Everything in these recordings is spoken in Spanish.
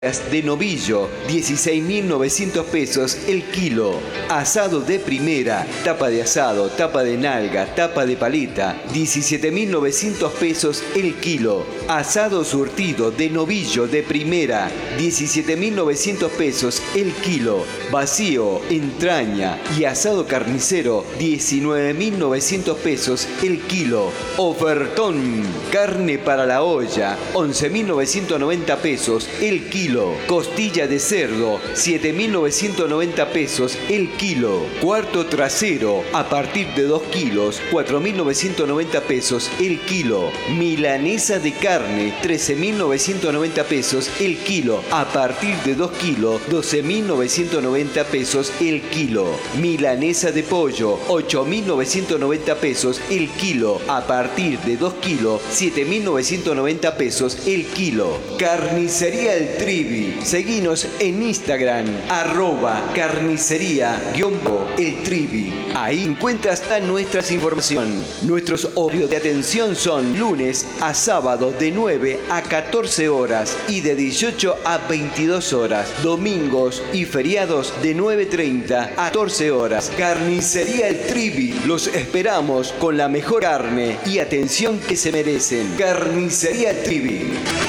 De novillo, 16.900 pesos el kilo. Asado de primera, tapa de asado, tapa de nalga, tapa de paleta, 17.900 pesos el kilo. Asado surtido de novillo de primera, 17.900 pesos el kilo. Vacío, entraña y asado carnicero, 19.900 pesos el kilo. Ofertón, carne para la olla, 11.990 pesos el kilo. Costilla de cerdo, 7.990 pesos el kilo. Cuarto trasero, a partir de 2 kilos, 4.990 pesos el kilo. Milanesa de carne, 13.990 pesos el kilo. A partir de 2 kilos, 12.990 pesos el kilo. Milanesa de pollo, 8.990 pesos el kilo. A partir de 2 kilos, 7.990 pesos el kilo. Carnicería El Trivi. Seguinos en Instagram, @carnicería_El Trivi. Ahí encuentras toda nuestra información. Nuestros horarios de atención son lunes a sábado de 9 a 14 horas y de 18 a 22 horas. Domingos y feriados de 9:30 a 14 horas. Carnicería El Trivi. Los esperamos con la mejor carne y atención que se merecen. Carnicería El Trivi.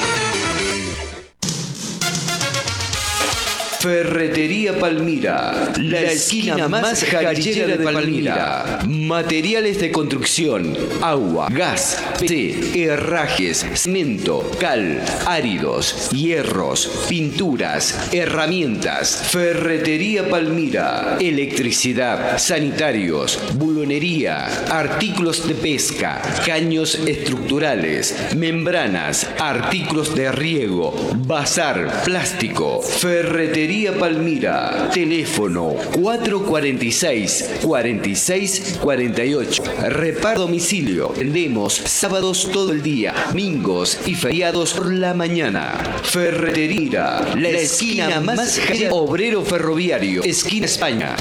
Ferretería Palmira, la esquina más jarillera de Palmira. Materiales de construcción, agua, gas, PVC, herrajes, cemento, cal, áridos, hierros, pinturas, herramientas. Ferretería Palmira, electricidad, sanitarios, bulonería, artículos de pesca, caños estructurales, membranas, artículos de riego, bazar, plástico. Ferretería Palmira, teléfono 446-4648. Repar domicilio. Vendemos sábados todo el día, domingos y feriados por la mañana. Ferretería, la esquina más obrero ferroviario, esquina España.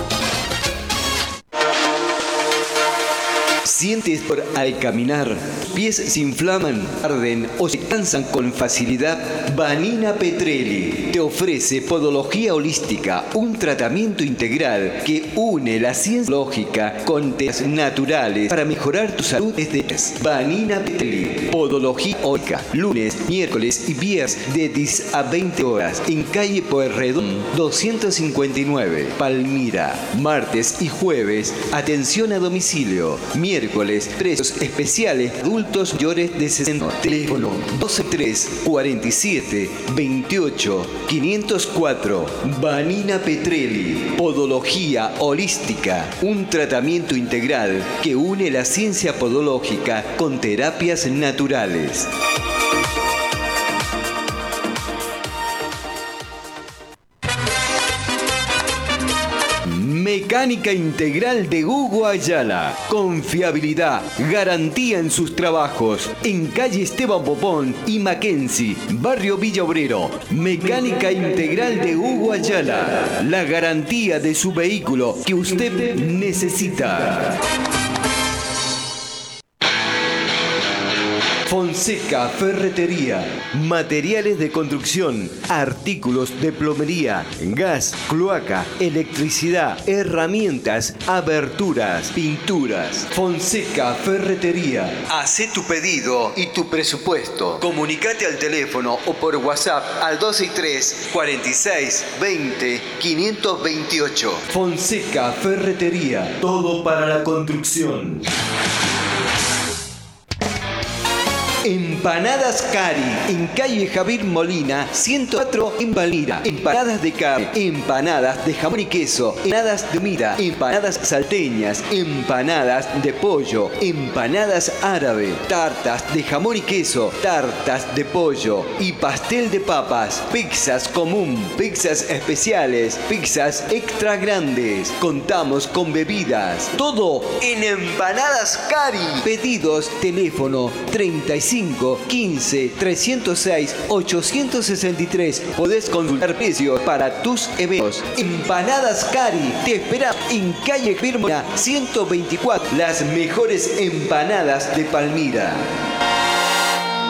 ¿Sientes por al caminar? ¿Pies se inflaman, arden o se cansan con facilidad? Vanina Petrelli te ofrece podología holística, un tratamiento integral que une la ciencia lógica con técnicas naturales para mejorar tu salud desde Vanina Petrelli, podología holística, lunes, miércoles y viernes de 10 a 20 horas en calle Pueyrredón 259, Palmira. Martes y jueves, atención a domicilio. Miércoles, precios especiales adultos mayores de 60. Teléfono 123-47-28-504. Vanina Petrelli, podología holística, un tratamiento integral que une la ciencia podológica con terapias naturales. Mecánica Integral de Hugo Ayala. Confiabilidad, garantía en sus trabajos. En calle Esteban Popón y Mackenzie, barrio Villa Obrero. Mecánica Integral de Hugo Ayala. La garantía de su vehículo que usted necesita. Fonseca Ferretería, materiales de construcción, artículos de plomería, gas, cloaca, electricidad, herramientas, aberturas, pinturas. Fonseca Ferretería. Hacé tu pedido y tu presupuesto. Comunicate al teléfono o por WhatsApp al 263 46 20 528. Fonseca Ferretería. Todo para la construcción. Empanadas Cari, en calle Javier Molina, 104 en Palmira. Empanadas de carne, empanadas de jamón y queso, empanadas de mira, empanadas salteñas, empanadas de pollo, empanadas árabe, tartas de jamón y queso, tartas de pollo y pastel de papas, pizzas común, pizzas especiales, pizzas extra grandes. Contamos con bebidas. Todo en Empanadas Cari. Pedidos, teléfono 35 15 306 863. Podés consultar precios para tus eventos. Empanadas Cari te espera en calle Firma 124. Las mejores empanadas de Palmira.